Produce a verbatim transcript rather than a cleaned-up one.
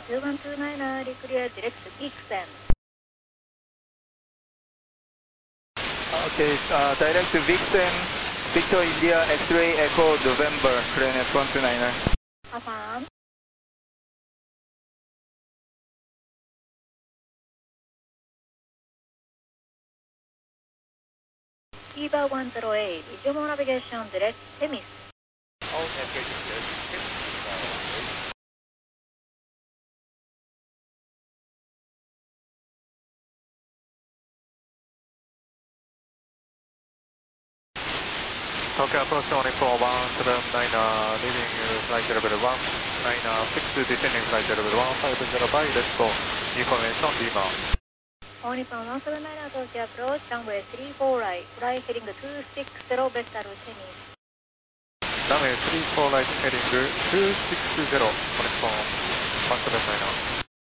two one two nine, clear direct Vixen. Okay, uh, direct to Vixen, Victor India X-ray Echo November, clear net one two nine. Affirm. Eva one zero eight, visual navigation direct Temis. All navigation direct Temis. Tokyo approach only for one seven nine, uh, leaving uh, flight level one nine six, descending flight level one five zero five, let's go. Information Lima. All Nippon one seven nine, Tokyo approach, runway three four right, fly heading two six zero, vector Temis. Runway three four right, heading two six zero, All Nippon one seven nine.